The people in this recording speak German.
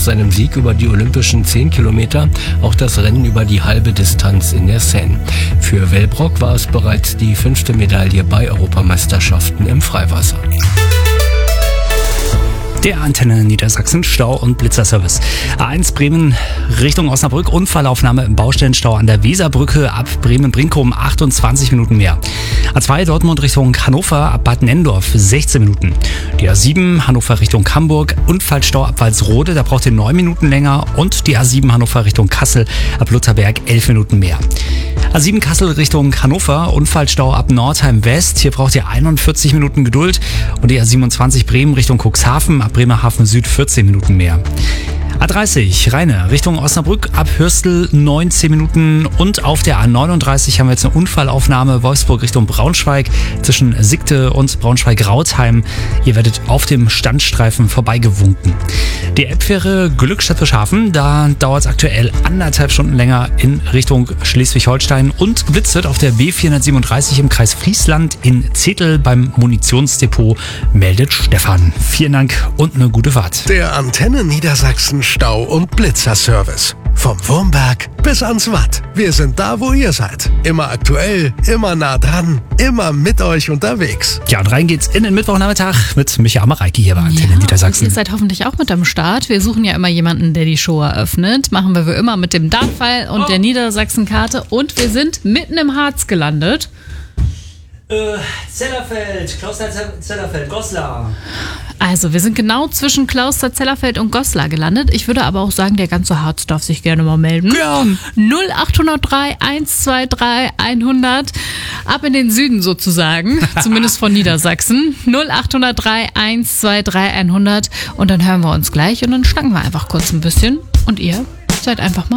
seinem Sieg über die olympischen 10 Kilometer auch das Rennen über die halbe Distanz in der Seine. Für Wellbrock war es bereits die 5. Medaille bei Europameisterschaften im Freiwasser. Der Antenne Niedersachsen Stau- und Blitzerservice. A1 Bremen Richtung Osnabrück, Unfallaufnahme im Baustellenstau an der Weserbrücke ab Bremen-Brinkum 28 Minuten mehr. A2 Dortmund Richtung Hannover ab Bad Nenndorf 16 Minuten. Die A7 Hannover Richtung Hamburg, Unfallstau ab Walsrode, da braucht ihr 9 Minuten länger. Und die A7 Hannover Richtung Kassel ab Lutherberg 11 Minuten mehr. A7 Kassel Richtung Hannover, Unfallstau ab Nordheim West. Hier braucht ihr 41 Minuten Geduld. Und die A27 Bremen Richtung Cuxhaven ab Bremerhaven Süd 14 Minuten mehr. A30 Rheine Richtung Osnabrück ab Hürstel 19 Minuten. Und auf der A39 haben wir jetzt eine Unfallaufnahme Wolfsburg Richtung Braunschweig zwischen Siegte und Braunschweig-Rautheim. Ihr werdet auf dem Standstreifen vorbeigewunken. Die Elbfähre Glückstadt-Bischhafen, da dauert es aktuell 1,5 Stunden länger in Richtung Schleswig-Holstein. Und geblitzt wird auf der B437 im Kreis Friesland in Zetel beim Munitionsdepot, meldet Stefan. Vielen Dank und eine gute Fahrt. Der Antenne Niedersachsen Stau- und Blitzerservice. Vom Wurmberg bis ans Watt. Wir sind da, wo ihr seid. Immer aktuell, immer nah dran, immer mit euch unterwegs. Ja, und rein geht's in den Mittwochnachmittag mit Michael Mareike hier bei Antenne Niedersachsen. Und ihr seid hoffentlich auch mit am Start. Wir suchen ja immer jemanden, der die Show eröffnet. Machen wir wie immer mit dem Dartpfeil und der Niedersachsen-Karte. Und wir sind mitten im Harz gelandet. Zellerfeld, Kloster-Zellerfeld, Goslar. Also, wir sind genau zwischen Kloster-Zellerfeld und Goslar gelandet. Ich würde aber auch sagen, der ganze Harz darf sich gerne mal melden. Ja. 0803 123 100. Ab in den Süden sozusagen, zumindest von Niedersachsen. 0803 123 100. Und dann hören wir uns gleich und dann schnacken wir einfach kurz ein bisschen. Und ihr seid einfach mal